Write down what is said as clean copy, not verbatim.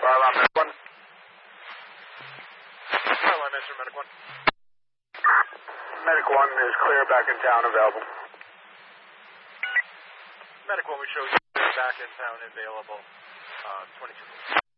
Alarm Medic 1. Alarm answer, Medic 1. Medic 1 is clear, back in town, available. Medic 1, we show you back in town, available, 22.